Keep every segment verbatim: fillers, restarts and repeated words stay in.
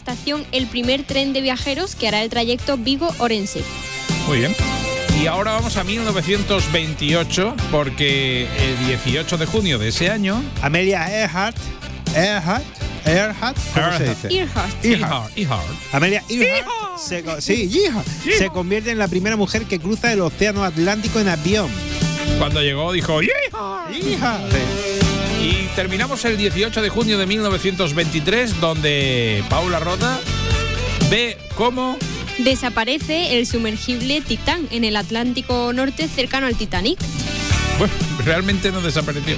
estación el primer tren de viajeros que hará el trayecto Vigo-Orense. Muy bien. Y ahora vamos a mil novecientos veintiocho, porque el dieciocho de junio de ese año... Amelia Earhart, Earhart, Earhart, ¿cómo se dice? Earhart. Earhart. Earhart. Amelia Earhart, se, sí, Earhart, se convierte en la primera mujer que cruza el océano Atlántico en avión. Cuando llegó dijo ¡Yeehaw! Earhart. Y terminamos el dieciocho de junio de mil novecientos veintitrés, donde Paula Rota ve cómo... Desaparece el sumergible Titán en el Atlántico Norte cercano al Titanic. Bueno, realmente no desapareció.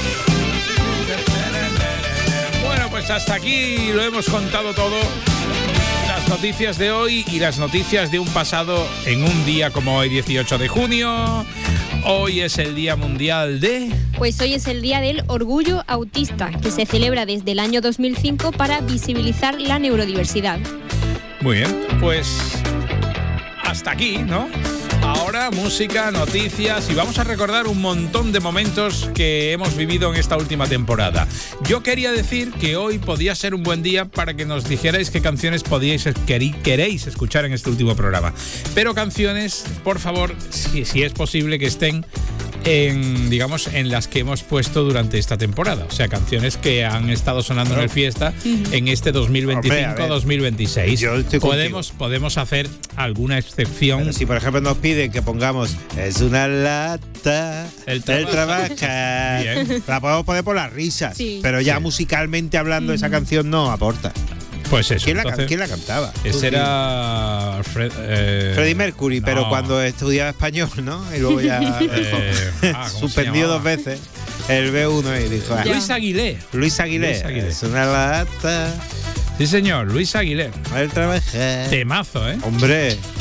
Bueno, pues hasta aquí lo hemos contado todo. Las noticias de hoy y las noticias de un pasado en un día como hoy, dieciocho de junio. Hoy es el Día Mundial de... Pues hoy es el Día del Orgullo Autista, que se celebra desde el año dos mil cinco para visibilizar la neurodiversidad. Muy bien, pues hasta aquí, ¿no? Ahora música, noticias y vamos a recordar un montón de momentos que hemos vivido en esta última temporada. Yo quería decir que hoy podía ser un buen día para que nos dijerais qué canciones podíais, queréis escuchar en este último programa. Pero canciones, por favor, si, si es posible que estén en, digamos, en las que hemos puesto durante esta temporada. O sea, canciones que han estado sonando en el Fiesta en este dos mil veinticinco dos mil veintiséis. Podemos, podemos hacer alguna excepción. Pero si, por ejemplo, nos piden que pongamos Es una lata El el trabajo. trabajar, Bien. la podemos poner por las risas, Sí. pero ya Sí. musicalmente hablando esa canción no aporta. Pues eso. ¿Quién la, entonces, ¿quién la cantaba? ese era Fred, eh, Freddie Mercury, no. pero cuando estudiaba español, ¿no? Y luego ya Eh, ah, ¿cómo se suspendió llamaba? dos veces el B uno y dijo, ah, Luis Aguilé. Luis Aguilé, Luis Aguilé. es una lata Sí, señor, Luis Aguilé. el trabajar. Temazo, ¿eh? Hombre,